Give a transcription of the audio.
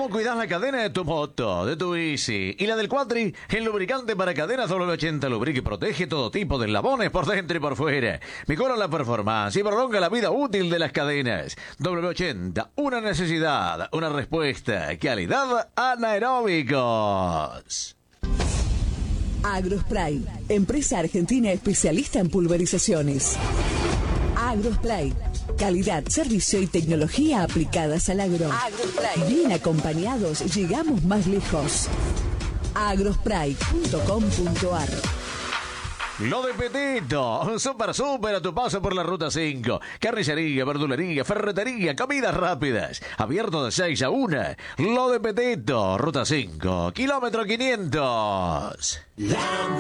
¿Cómo cuidas la cadena de tu moto, de tu bici y la del Quattro? El lubricante para cadenas W80 lubrica y protege todo tipo de eslabones por dentro y por fuera. Mejora la performance y prolonga la vida útil de las cadenas. W80, una necesidad, una respuesta. Calidad anaeróbicos. Agrospray, empresa argentina especialista en pulverizaciones. Agrospray, calidad, servicio y tecnología aplicadas al agro. Agrospray. Bien acompañados, llegamos más lejos. agrospray.com.ar. Lo de Petito, super a tu paso por la Ruta 5. Carnicería, verdulería, ferretería, comidas rápidas. Abierto de 6 a 1. Lo de Petito, Ruta 5, kilómetro 500.